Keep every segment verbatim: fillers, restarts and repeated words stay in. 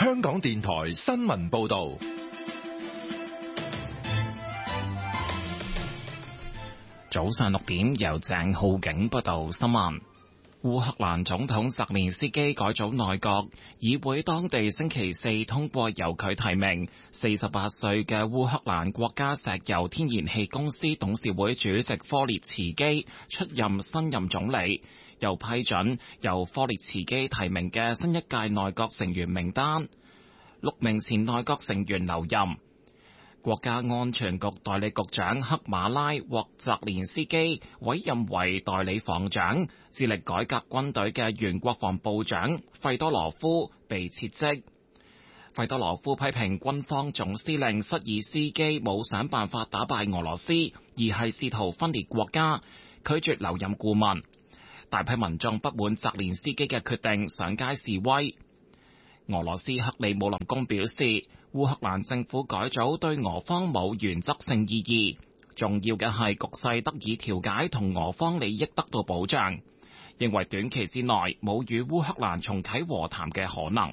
香港電台新聞報道。 早上六點，由鄭浩景報道新聞。烏克蘭總統澤連斯基改組內閣，議會當地星期四通過由佢提名四十八歲嘅烏克蘭國家石油天然氣公司董事會主席科列茨基出任新任總理，又批准由科列茨基提名嘅新一屆內閣成員名單，六名前內閣成員留任。國家安全局代理局長克馬拉獲澤連斯基委任為代理防長，致力改革軍隊嘅原國防部長費多羅夫被撤職。費多羅夫批評軍方總司令瑟爾斯基冇想辦法打敗俄羅斯，而係試圖分裂國家，拒絕留任顧問。大批民眾不滿澤連斯基嘅決定，上街示威。俄羅斯克里姆林宮表示，烏克蘭政府改組對俄方冇原則性意義，重要嘅係局勢得以調解同俄方利益得到保障，認為短期之內冇與烏克蘭重啟和談嘅可能。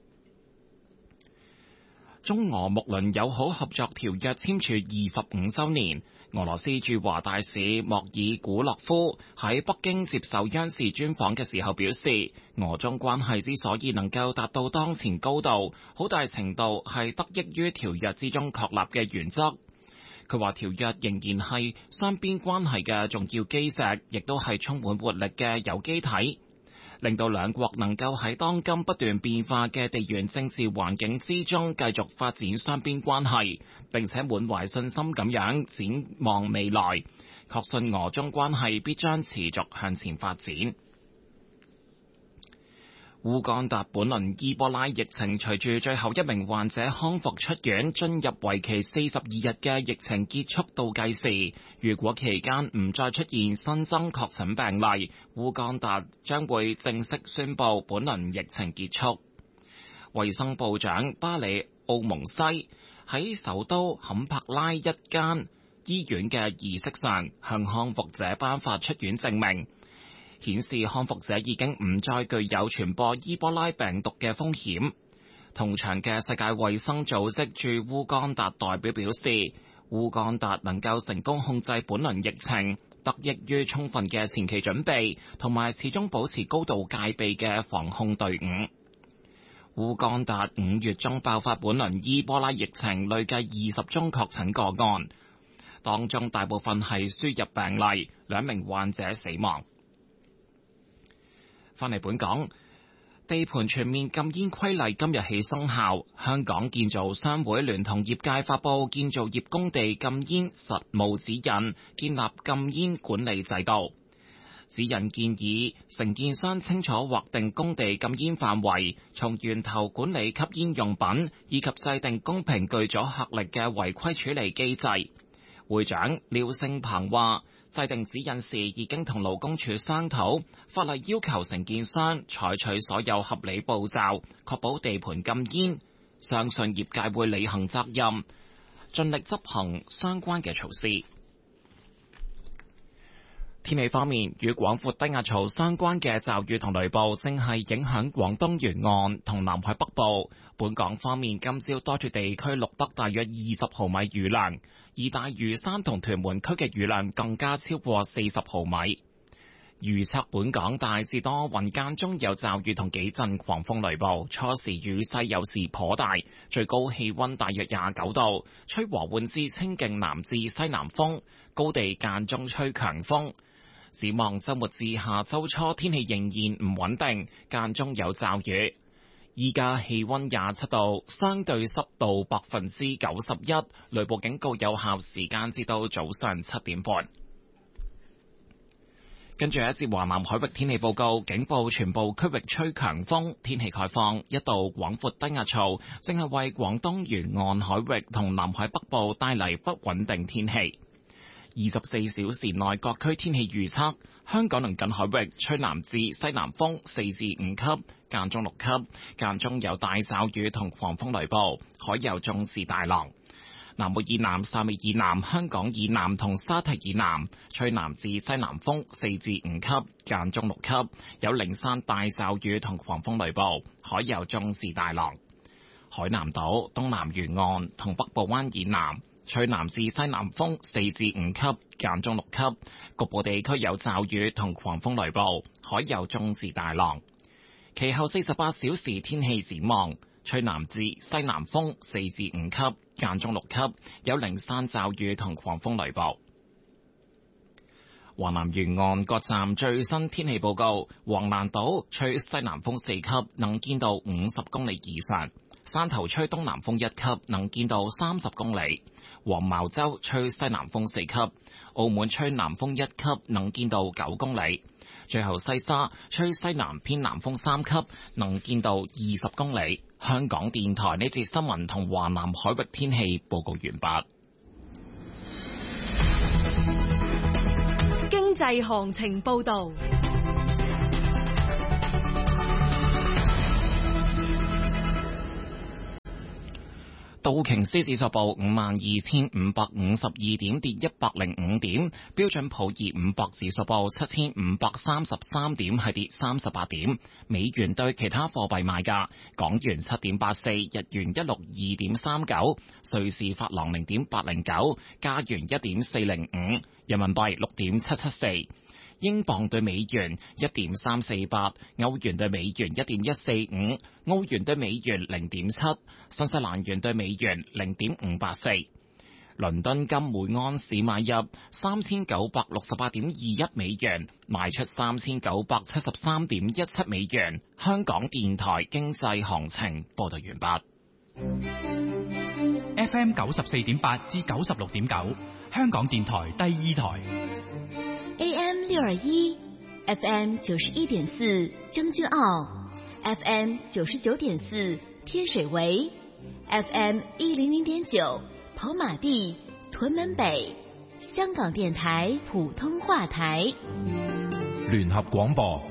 中俄睦鄰友好合作條約簽署二十五週年，俄羅斯駐華大使莫爾古洛夫喺北京接受央視專訪嘅時候表示，俄中關係之所以能夠達到當前高度，好大程度係得益於條約之中確立嘅原則。佢話條約仍然係雙邊關係嘅重要基石，亦都係充滿活力嘅有機體，令到兩國能夠喺當今不斷變化嘅地緣政治環境之中繼續發展雙邊關係，並且滿懷信心咁樣展望未來，確信俄中關係必將持續向前發展。烏干達本輪伊波拉疫情隨住最後一名患者康復出院，進入為期四十二日嘅疫情結束倒計時。如果期間唔再出現新增確診病例，烏干達將會正式宣布本輪疫情結束。衛生部長巴里奧蒙西喺首都坎帕拉一間醫院嘅儀式上，向康復者頒發出院證明，顯示康復者已經唔再具有傳播伊波拉病毒嘅風險。同場嘅世界衛生組織駐烏干達代表表示，烏干達能夠成功控制本輪疫情，得益於充分嘅前期準備同埋始終保持高度戒備嘅防控隊伍。烏干達五月中爆發本輪伊波拉疫情，累計二十宗確診個案，當中大部分係輸入病例，兩名患者死亡。翻嚟本港，地盤全面禁煙規例今日起生效。香港建造商會聯同業界發布建造業工地禁煙實務指引，建立禁煙管理制度。指引建議承建商清楚劃定工地禁煙範圍，從源頭管理吸煙用品，以及制定公平具阻嚇力嘅違規處理機制。會長廖勝鵬話，制定指引時已經同勞工處商討，法例要求承建商採取所有合理步驟，確保地盤禁煙。相信業界會履行責任，盡力執行相關嘅措施。天氣方面，與廣闊低壓槽相關嘅驟雨同雷暴正係影響廣東沿岸同南海北部。本港方面，今朝多處地區錄得大約二十毫米雨量，而大嶼山同屯門區嘅雨量更加超過四十毫米。預測本港大致多雲，間中有驟雨同幾陣狂風雷暴，初時雨勢有時頗大，最高氣溫大約廿九度，吹和緩至清勁南至西南風，高地間中吹強風。展望周末至下周初，天氣仍然唔穩定，間中有驟雨。依家氣溫廿七度，相對濕度百分之九十一，雷暴警告有效時間至到早上七點半。跟住一節華南海域天氣報告，警報全部區域吹強風，天氣概況，一道廣闊低壓槽正係為廣東沿岸海域同南海北部帶嚟不穩定天氣。二十四小時內各區天氣預測：香港鄰近海域吹南至西南風四至五級，間中六級，間中有大驟雨同狂風雷暴，海有中至大浪。南澳以南、汕尾以南、香港以南同沙堤以南吹南至西南風四至五級，間中六級，有零散大驟雨同狂風雷暴，海有中至大浪。 海南島東南沿岸同北部灣以南吹南至西南風四至五級，間中六級，局部地區有驟雨同狂風雷暴，海有中至大浪。其後四十八小時天氣展望，吹南至西南風四至五級，間中六級，有零散驟雨同狂風雷暴。華南沿岸各站最新天氣報告：橫瀾島吹西南風四級，能見度五十公里以上；汕頭吹東南風一級，能見度三十公里；黃茅洲吹西南風四級；澳門吹南風一級，能見度九公里；最後西沙吹西南偏南風三級，能見度二十公里。香港電台呢節新聞同華南海域天氣報告完畢。 經濟行情報道。 道瓊斯指數報五萬二千五百五十二點，跌一百零五點。標準普爾五百指數報七千五百三十三點，係跌三十八點。美元對其他貨幣賣價：港元七點八四，日元一六二點三九，瑞士法郎零點八零九，加元一點四零五，人民幣六點七七四。英鎊對美元一點三四八，歐元對美元一點一四五，澳元對美元零點七，新西蘭元對美元零點五八四。倫敦金每安士買入三千九百六十八點二一美元，賣出三千九百七十三點一七美元。香港電台經濟行情報道完畢。F M 九十四點八至九十六點九，香港電台第二台。 A M 六二一 ，F M 九十一點四將軍澳 ，F M 九十九點四天水圍 ，F M 一零零點九跑馬地、屯門北，香港電台普通話台。 聯合廣播。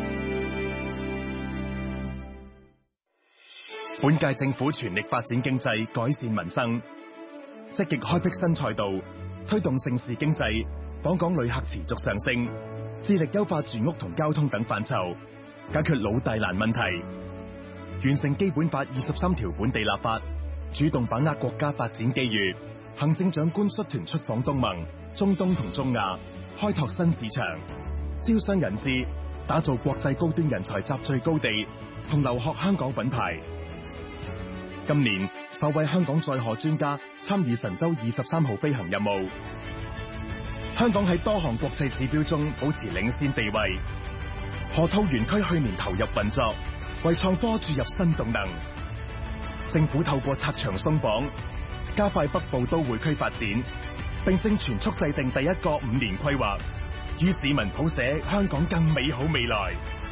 本屆政府全力發展經濟，改善民生，積極開闢新賽道，推動盛事經濟。訪港旅客持續上升，致力優化住屋同交通等範疇，解決老大難問題，完成基本法二十三條本地立法，主動把握國家發展機遇。行政長官率團出訪東盟、中東同中亞，開拓新市場，招商引資，打造國際高端人才集聚高地同留學香港品牌。今年首位香港載荷專家參與神舟二十三號飛行任務。香港喺多項國際指標中保持領先地位。河套園區去年投入運作，為創科注入新動能。政府透過拆牆鬆綁，加快北部都會區發展，並正全速制定第一個五年規劃，與市民譜寫香港更美好未來。